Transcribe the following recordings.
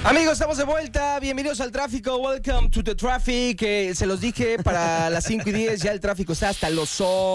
Amigos, estamos de vuelta. Bienvenidos al tráfico. Welcome to the traffic. Se los dije para las 5:10. Ya el tráfico está hasta los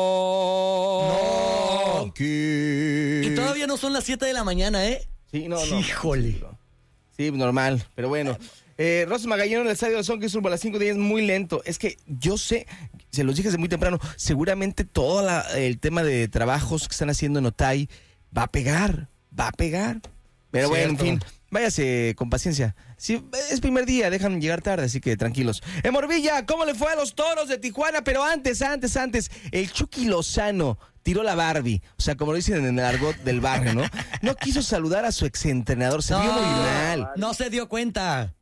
No. Y todavía no son las 7 de la mañana, ¿eh? Sí, no. Híjole. Sí, normal, pero bueno. Rosa Magallón en el estadio de Sonke rumbo a las 5:10, muy lento. Es que yo sé, se los dije desde muy temprano, seguramente todo el tema de trabajos que están haciendo en Otay va a pegar. Pero bueno, en fin, váyase con paciencia. Sí, es primer día, dejan llegar tarde, así que tranquilos. En Morvilla, ¿cómo le fue a los Toros de Tijuana? Pero antes, el Chucky Lozano tiró la Barbie, o sea, como lo dicen en el argot del barrio, ¿no? No quiso saludar a su exentrenador, se vio muy mal. No se dio cuenta.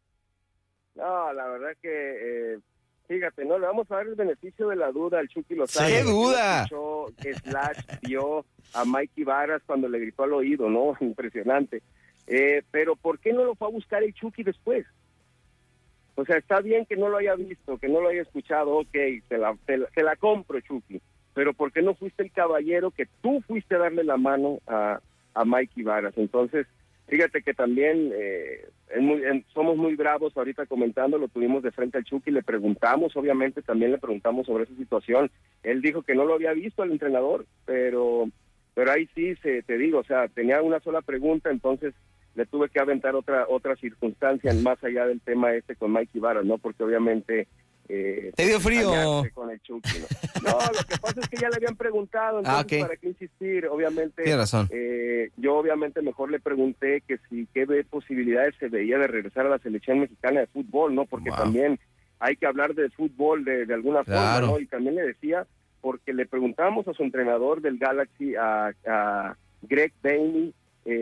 No, la verdad que, fíjate, no le vamos a dar el beneficio de la duda al Chucky Lozano. ¡Qué duda! Vio a Mikey Varas cuando le gritó al oído, ¿no? Impresionante. Pero ¿por qué no lo fue a buscar el Chucky después? O sea, está bien que no lo haya visto, que no lo haya escuchado, ok, te la compro, Chucky. Pero ¿por qué no fuiste el caballero que tú fuiste a darle la mano a Mikey Varas? Entonces, fíjate que también somos muy bravos ahorita comentando, lo tuvimos de frente al Chucky, le preguntamos, obviamente también le preguntamos sobre esa situación. Él dijo que no lo había visto al entrenador, pero ahí sí, te digo, o sea, tenía una sola pregunta, entonces le tuve que aventar otra circunstancia más allá del tema con Mikey Varas, ¿no? Porque obviamente... ¿Te dio frío? Con el Chucky, ¿no? No, lo que pasa es que ya le habían preguntado, entonces okay. ¿Para qué insistir? Obviamente, tienes razón. Yo obviamente mejor le pregunté que si qué posibilidades se veía de regresar a la selección mexicana de fútbol, ¿no? Porque también hay que hablar de fútbol de alguna forma, ¿no? Y también le decía, porque le preguntamos a su entrenador del Galaxy, a Greg Bainey,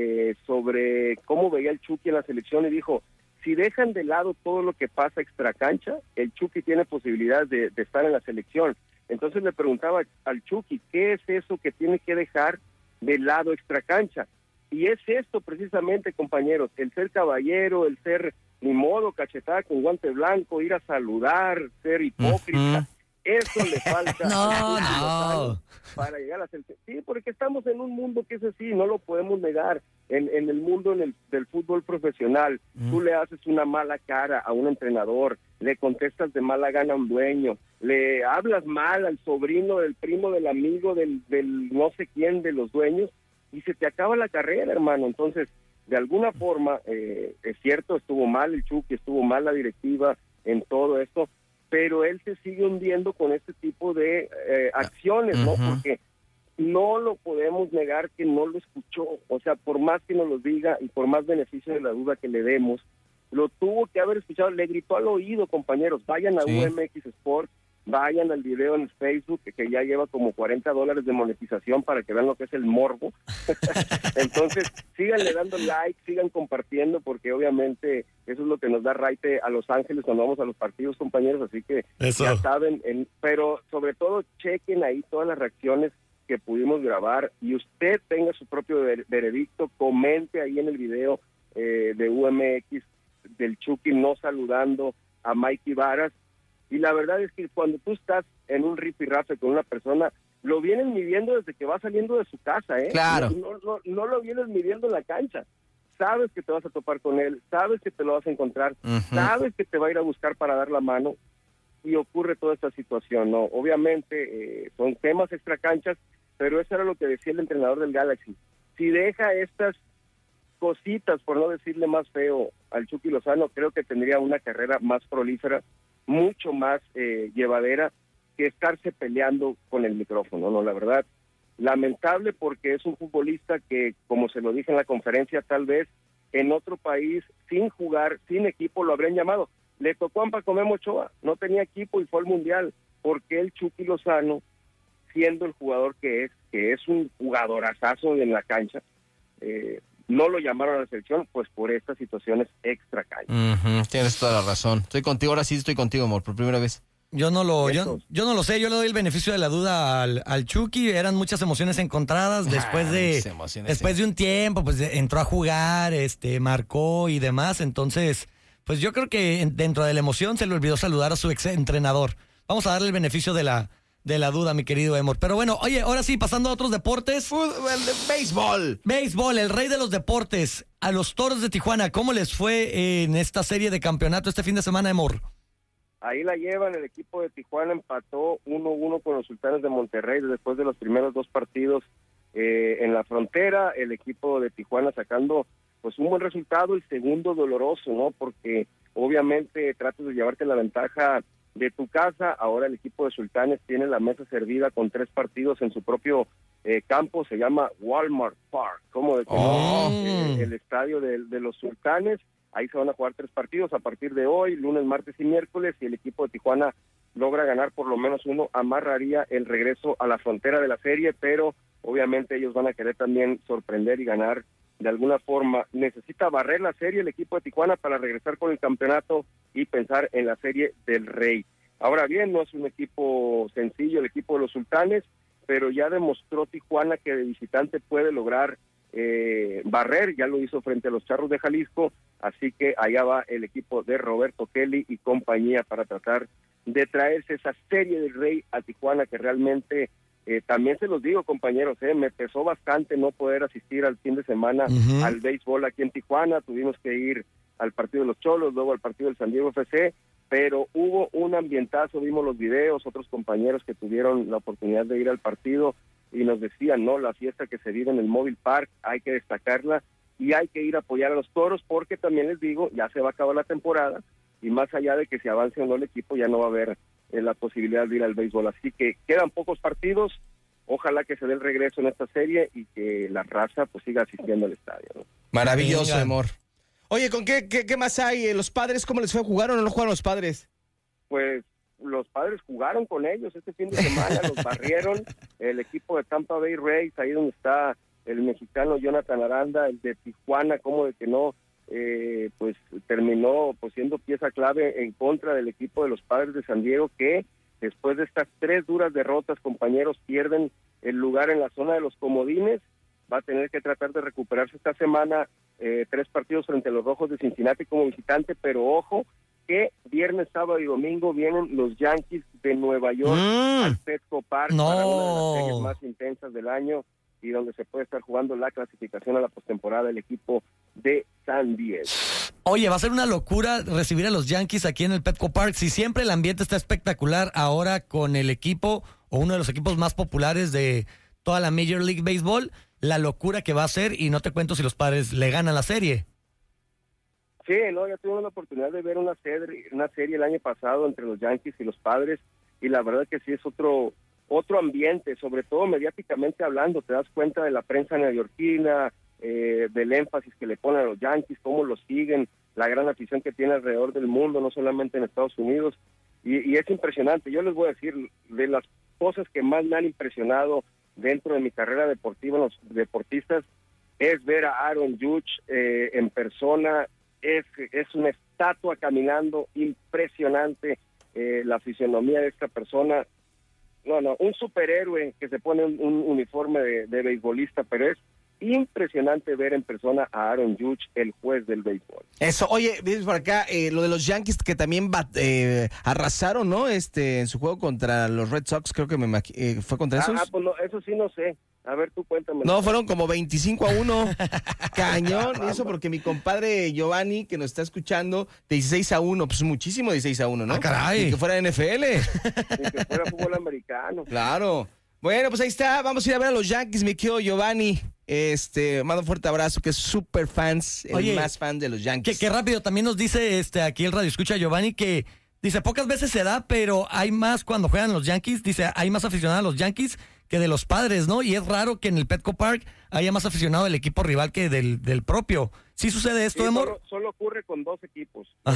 sobre cómo veía el Chucky en la selección, y dijo, si dejan de lado todo lo que pasa extracancha, el Chucky tiene posibilidades de estar en la selección. Entonces le preguntaba al Chucky, ¿qué es eso que tiene que dejar de lado extracancha? Y es esto precisamente, compañeros, el ser caballero, el ser ni modo, cachetada con guante blanco, ir a saludar, ser hipócrita. Eso le falta no. Para llegar a la selección. Sí, porque estamos en un mundo que es así, no lo podemos negar. En el mundo del fútbol profesional, tú le haces una mala cara a un entrenador, le contestas de mala gana a un dueño, le hablas mal al sobrino, del primo, del amigo, del no sé quién de los dueños, y se te acaba la carrera, hermano. Entonces, de alguna forma, es cierto, estuvo mal el Chucky, estuvo mal la directiva en todo esto, pero él se sigue hundiendo con este tipo de acciones, ¿no? Porque no lo podemos negar que no lo escuchó, o sea, por más que nos lo diga y por más beneficio de la duda que le demos, lo tuvo que haber escuchado, le gritó al oído, compañeros, vayan a UMX Sports, vayan al video en Facebook, que ya lleva como $40 de monetización para que vean lo que es el morbo. Entonces, síganle dando like, sigan compartiendo, porque obviamente eso es lo que nos da raite a Los Ángeles cuando vamos a los partidos, compañeros, así que ya saben, pero sobre todo chequen ahí todas las reacciones que pudimos grabar y usted tenga su propio veredicto, comente ahí en el video de UMX del Chucky no saludando a Mikey Varas. Y la verdad es que cuando tú estás en un rifirrafe con una persona, lo vienen midiendo desde que va saliendo de su casa, ¿eh? Claro. No lo vienes midiendo en la cancha. Sabes que te vas a topar con él, sabes que te lo vas a encontrar, sabes que te va a ir a buscar para dar la mano, y ocurre toda esta situación, ¿no? Obviamente son temas extracanchas, pero eso era lo que decía el entrenador del Galaxy. Si deja estas cositas, por no decirle más feo, al Chucky Lozano, creo que tendría una carrera más prolífera, mucho más llevadera, que estarse peleando con el micrófono, ¿no? La verdad, lamentable, porque es un futbolista que, como se lo dije en la conferencia, tal vez en otro país, sin jugar, sin equipo, lo habrían llamado. Le tocó a Paco Memo Ochoa, no tenía equipo y fue al Mundial. Porque el Chucky Lozano, siendo el jugador que es un jugadorazazo en la cancha, no lo llamaron a la selección, pues por estas situaciones extra cancha. Tienes toda la razón. Estoy contigo, ahora sí estoy contigo, amor, por primera vez. Yo no lo sé, yo le doy el beneficio de la duda al Chucky. Eran muchas emociones encontradas después de un tiempo, pues entró a jugar, marcó y demás. Entonces, pues yo creo que dentro de la emoción se le olvidó saludar a su ex entrenador. Vamos a darle el beneficio de la de la duda, mi querido Emor. Pero bueno, oye, ahora sí, pasando a otros deportes. Béisbol. Béisbol, el rey de los deportes. A los Toros de Tijuana, ¿cómo les fue en esta serie de campeonato este fin de semana, Emor? Ahí la llevan, el equipo de Tijuana empató 1-1 con los Sultanes de Monterrey después de los primeros 2 partidos en la frontera. El equipo de Tijuana sacando pues un buen resultado, el segundo doloroso, ¿no? Porque obviamente tratas de llevarte la ventaja de tu casa. Ahora el equipo de Sultanes tiene la mesa servida con 3 partidos en su propio campo, se llama Walmart Park, como de el estadio de los Sultanes. Ahí se van a jugar 3 partidos a partir de hoy, lunes, martes y miércoles, y el equipo de Tijuana logra ganar por lo menos uno, amarraría el regreso a la frontera de la serie, pero obviamente ellos van a querer también sorprender y ganar de alguna forma. Necesita barrer la serie el equipo de Tijuana para regresar con el campeonato y pensar en la serie del Rey. Ahora bien, no es un equipo sencillo el equipo de los Sultanes, pero ya demostró Tijuana que de visitante puede lograr barrer, ya lo hizo frente a los Charros de Jalisco, así que allá va el equipo de Roberto Kelly y compañía para tratar de traerse esa serie del Rey a Tijuana, que realmente también se los digo, compañeros, me pesó bastante no poder asistir al fin de semana al béisbol aquí en Tijuana. Tuvimos que ir al partido de los Cholos, luego al partido del San Diego FC, pero hubo un ambientazo, vimos los videos, otros compañeros que tuvieron la oportunidad de ir al partido y nos decían, no, la fiesta que se vive en el Mobile Park hay que destacarla y hay que ir a apoyar a los Toros, porque también les digo, ya se va a acabar la temporada y más allá de que se avance o no el equipo, ya no va a haber la posibilidad de ir al béisbol, así que quedan pocos partidos, ojalá que se dé el regreso en esta serie y que la raza pues siga asistiendo al estadio, ¿no? Maravilloso, amor. Oye, ¿con qué más hay? ¿Los Padres cómo les fue? ¿Jugaron o no jugaron los Padres? Pues los Padres jugaron con ellos este fin de semana, los barrieron, el equipo de Tampa Bay Rays, ahí donde está el mexicano Jonathan Aranda, el de Tijuana, como de que no, pues terminó pues siendo pieza clave en contra del equipo de los Padres de San Diego, que después de estas 3 duras derrotas, compañeros, pierden el lugar en la zona de los comodines. Va a tener que tratar de recuperarse esta semana, 3 partidos frente a los Rojos de Cincinnati como visitante, pero ojo que viernes, sábado y domingo vienen los Yankees de Nueva York al Petco Park para una de las series más intensas del año y donde se puede estar jugando la clasificación a la postemporada del equipo de San Diego. Oye, va a ser una locura recibir a los Yankees aquí en el Petco Park. Si siempre el ambiente está espectacular, ahora con el equipo o uno de los equipos más populares de toda la Major League Baseball, la locura que va a ser, y no te cuento si los Padres le ganan la serie. Sí, no, ya tuvimos la oportunidad de ver una serie el año pasado entre los Yankees y los Padres, y la verdad que sí es otro ambiente, sobre todo mediáticamente hablando. Te das cuenta de la prensa neoyorquina, del énfasis que le ponen a los Yankees, cómo los siguen, la gran afición que tiene alrededor del mundo, no solamente en Estados Unidos, y es impresionante. Yo les voy a decir, de las cosas que más me han impresionado dentro de mi carrera deportiva, los deportistas, es ver a Aaron Judge en persona. Es una estatua caminando, impresionante la fisionomía de esta persona. No, un superhéroe que se pone un uniforme de beisbolista, pero es impresionante ver en persona a Aaron Judge, el juez del béisbol. Eso, oye, dices por acá, lo de los Yankees que también arrasaron, ¿no? En su juego contra los Red Sox, creo que fue contra esos. Pues no, eso sí no sé. A ver, tú cuéntame. No, fueron como 25-1. Cañón. Y eso porque mi compadre Giovanni, que nos está escuchando, 16-1. Pues muchísimo 16-1, ¿no? ¡Ah, caray! Y que fuera NFL. Y que fuera fútbol americano. Claro. Bueno, pues ahí está. Vamos a ir a ver a los Yankees, mi querido Giovanni. Mando un fuerte abrazo, que es súper fans, el más fan de los Yankees. Que rápido, también nos dice aquí el radio escucha Giovanni que dice, pocas veces se da, pero hay más cuando juegan los Yankees. Dice, hay más aficionados a los Yankees que de los Padres, ¿no? Y es raro que en el Petco Park haya más aficionado del equipo rival que del propio. ¿Sí sucede esto, sí, Emor? Solo ocurre con 2 equipos.